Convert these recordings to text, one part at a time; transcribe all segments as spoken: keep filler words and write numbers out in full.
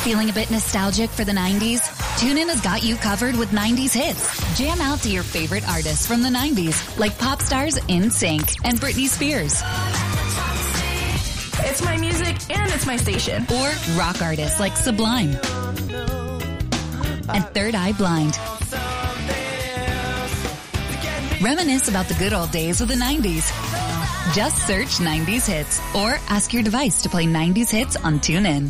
Feeling a bit nostalgic for the nineties? TuneIn has got you covered with nineties hits. Jam out to your favorite artists from the nineties, like pop stars NSYNC and Britney Spears. It's my music and it's my station. Or rock artists like Sublime and Third Eye Blind. Reminisce about the good old days of the nineties. Just search nineties hits or ask your device to play nineties hits on TuneIn.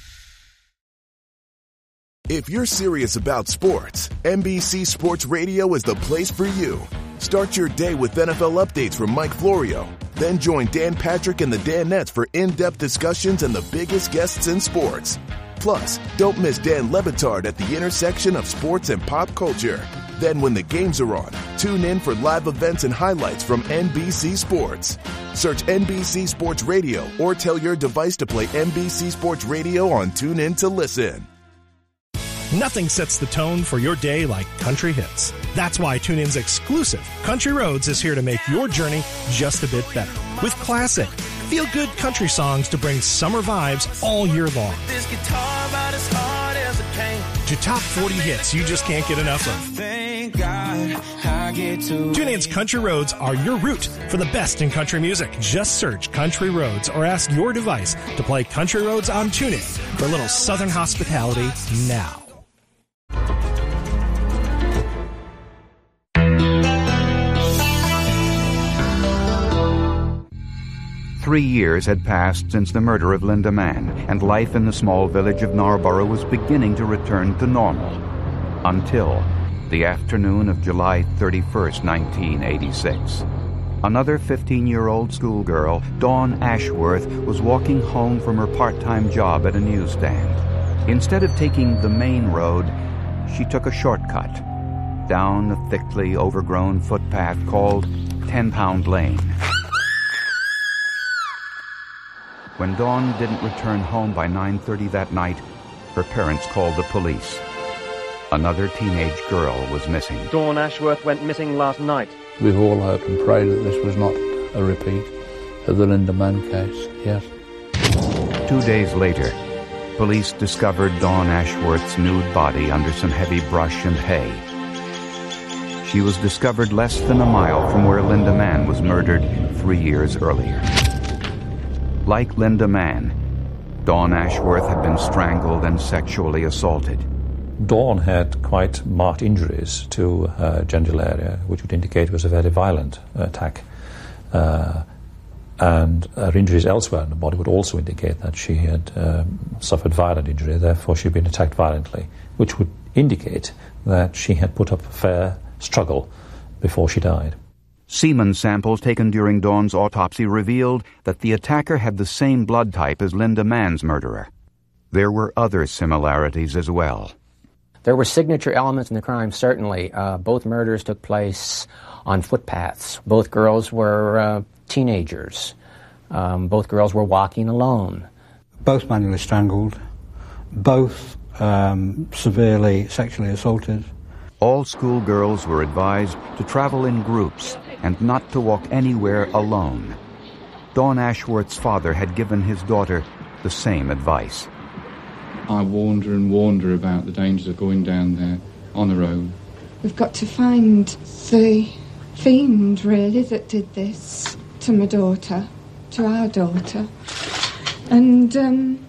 If you're serious about sports, N B C Sports Radio is the place for you. Start your day with N F L updates from Mike Florio. Then join Dan Patrick and the Danettes for in-depth discussions and the biggest guests in sports. Plus, don't miss Dan Le Batard at the intersection of sports and pop culture. Then when the games are on, tune in for live events and highlights from N B C Sports. Search N B C Sports Radio or tell your device to play N B C Sports Radio on TuneIn to listen. Nothing sets the tone for your day like country hits. That's why TuneIn's exclusive Country Roads is here to make your journey just a bit better. With classic, feel-good country songs to bring summer vibes all year long. This guitar about as hard as it can. To top forty hits you just can't get enough of. Thank God I get to TuneIn's Country Roads are your route for the best in country music. Just search Country Roads or ask your device to play Country Roads on TuneIn for a little southern hospitality now. Three years had passed since the murder of Linda Mann, and life in the small village of Narborough was beginning to return to normal. Until the afternoon of July thirty-first, nineteen eighty-six. Another fifteen-year-old schoolgirl, Dawn Ashworth, was walking home from her part-time job at a newsstand. Instead of taking the main road, she took a shortcut down a thickly overgrown footpath called Ten Pound Lane. When Dawn didn't return home by nine thirty that night, her parents called the police. Another teenage girl was missing. Dawn Ashworth went missing last night. We've all hoped and prayed that this was not a repeat of the Linda Mann case, yes. Two days later, police discovered Dawn Ashworth's nude body under some heavy brush and hay. She was discovered less than a mile from where Linda Mann was murdered three years earlier. Like Linda Mann, Dawn Ashworth had been strangled and sexually assaulted. Dawn had quite marked injuries to her genital area, which would indicate it was a very violent attack. Uh, and her injuries elsewhere in the body would also indicate that she had um, suffered violent injury, therefore she'd been attacked violently, which would indicate that she had put up a fair struggle before she died. Semen samples taken during Dawn's autopsy revealed that the attacker had the same blood type as Linda Mann's murderer. There were other similarities as well. There were signature elements in the crime, certainly. Uh, both murders took place on footpaths. Both girls were uh, teenagers. Um, both girls were walking alone. Both manually strangled. Both um, severely sexually assaulted. All schoolgirls were advised to travel in groups and not to walk anywhere alone. Dawn Ashworth's father had given his daughter the same advice. I wander and wander about the dangers of going down there on the road. We've got to find the fiend, really, that did this to my daughter, to our daughter, and um,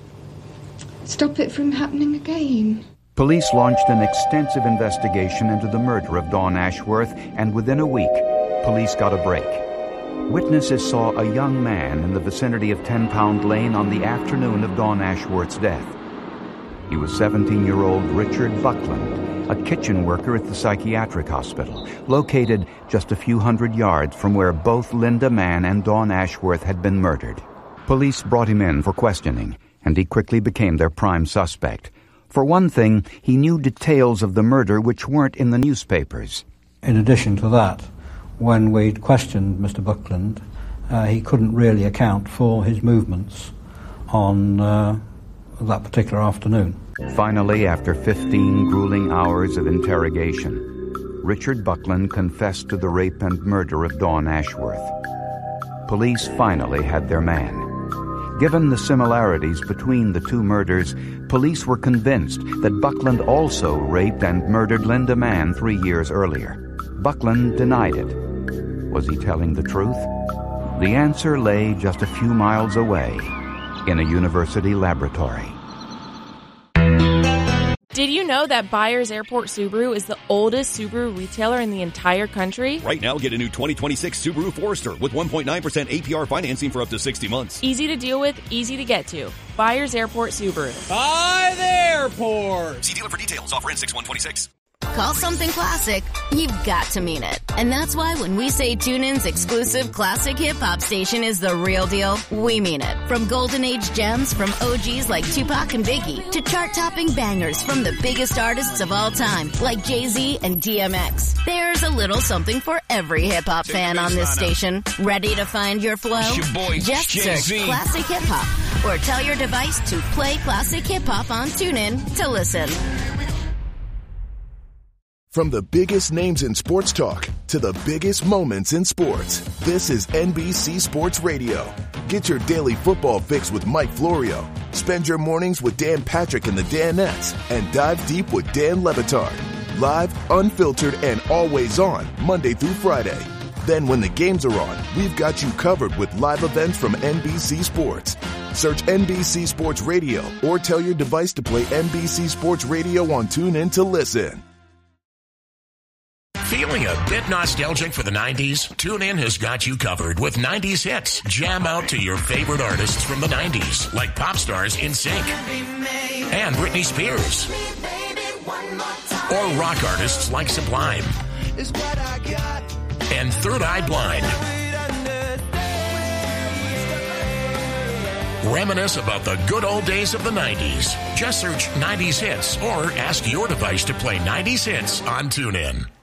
stop it from happening again. Police launched an extensive investigation into the murder of Dawn Ashworth, and within a week, police got a break. Witnesses saw a young man in the vicinity of Ten Pound Lane on the afternoon of Dawn Ashworth's death. He was seventeen-year-old Richard Buckland, a kitchen worker at the psychiatric hospital, located just a few hundred yards from where both Linda Mann and Dawn Ashworth had been murdered. Police brought him in for questioning, and he quickly became their prime suspect. For one thing, he knew details of the murder which weren't in the newspapers. In addition to that, when we questioned Mister Buckland, uh, he couldn't really account for his movements on uh, that particular afternoon. Finally, after fifteen grueling hours of interrogation, Richard Buckland confessed to the rape and murder of Dawn Ashworth. Police finally had their man. Given the similarities between the two murders, police were convinced that Buckland also raped and murdered Linda Mann three years earlier. Buckland denied it. Was he telling the truth? The answer lay just a few miles away, in a university laboratory. Did you know that Byers Airport Subaru is the oldest Subaru retailer in the entire country? Right now, get a new twenty twenty-six Subaru Forester with one point nine percent A P R financing for up to sixty months. Easy to deal with, easy to get to. Byers Airport Subaru. By the airport! See dealer for details. Offer in six one twenty-six. Call something classic, you've got to mean it. And that's why when we say TuneIn's exclusive classic hip-hop station is the real deal, we mean it. From golden age gems from O Gs like Tupac and Biggie to chart-topping bangers from the biggest artists of all time like Jay-Z and D M X. There's a little something for every hip-hop fan on this station. Ready to find your flow? Your boy, Just Jay-Z. search Classic Hip-Hop or tell your device to play Classic Hip-Hop on TuneIn to listen. From the biggest names in sports talk to the biggest moments in sports, this is N B C Sports Radio. Get your daily football fix with Mike Florio. Spend your mornings with Dan Patrick and the Danettes, and dive deep with Dan Le Batard. Live, unfiltered, and always on, Monday through Friday. Then when the games are on, we've got you covered with live events from N B C Sports. Search N B C Sports Radio or tell your device to play N B C Sports Radio on TuneIn to listen. Feeling a bit nostalgic for the nineties? TuneIn has got you covered with nineties hits. Jam out to your favorite artists from the nineties, like pop stars In Sync and Britney Spears, or rock artists like Sublime and Third Eye Blind. Reminisce about the good old days of the nineties. Just search nineties hits or ask your device to play nineties hits on TuneIn.